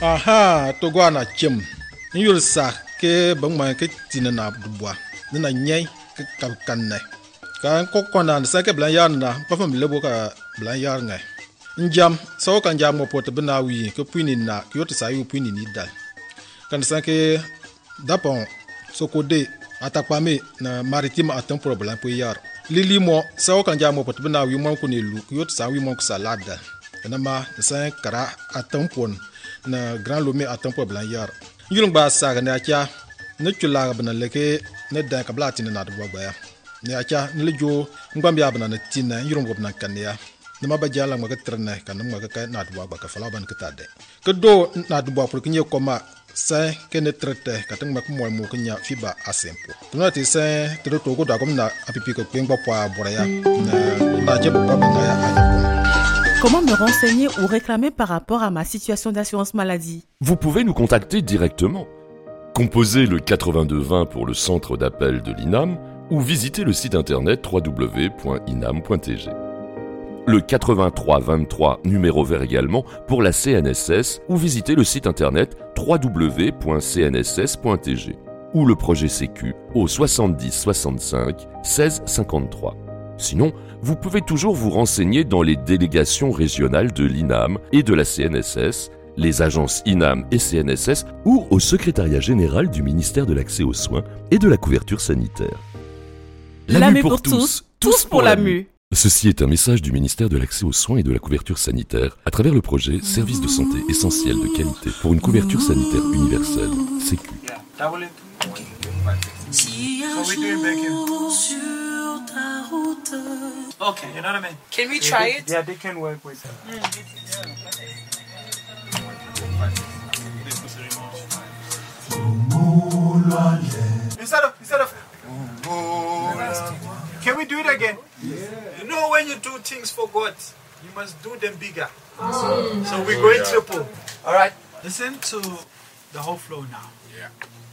Aha, Togwana Chim. You'll sack, Bangman, Tina Bois. Then I nyay, Kanne. Kan Kokona, the second Blayana, Papa Leboka Blayarne. Njam, so can jam more portable we, Kupinina, Kyoto Sayu Pinida. Kan Sanke Dapon, so could they Atapame, na maritime à temps pour blanc pour yar. Lili mo, so can jam more portable we monk on a look, Kyoto Sayu monk salada. Nama, the same cara à temps pon, na grand lomé à temps pour blanc yar. Yulung Bassa, Nacha, Nutula Banaleke, Nedda Kablatin and Adwabaya. Nacha, Nilijo, Mbambiabana, Tina, Yulung Nakania. Nama bajala magatrana, Kanamaka, not Wabaka, Falaban Katade. Kado, not Wapukinyo Koma, say, Kenetrete, Katamako Mokinya, Fiba, Asempo. Do not say to the Togo Dagomna, Apipiko, Pingpapa, Boraya, Comment me renseigner ou réclamer par rapport à ma situation d'assurance maladie? Vous pouvez nous contacter directement. Composez le 8220 pour le centre d'appel de l'INAM ou visitez le site internet www.inam.tg. Le 8323 numéro vert également pour la CNSS ou visitez le site internet www.cnss.tg ou le projet Sécu au 70 65 16 53. Sinon, vous pouvez toujours vous renseigner dans les délégations régionales de l'INAM et de la CNSS, les agences INAM et CNSS ou au secrétariat général du ministère de l'Accès aux soins et de la couverture sanitaire. La mue pour tous, tous pour la mue. Ceci est un message du ministère de l'Accès aux soins et de la couverture sanitaire à travers le projet Service de santé essentiel de qualité pour une couverture sanitaire universelle, Sécu. Okay, you know what I mean? Can we try it? Yeah, they can work with that. Instead of can we do it again? Yeah. You know when you do things for God, you must do them bigger. So we're going triple. All right. Listen to the whole flow now. Yeah.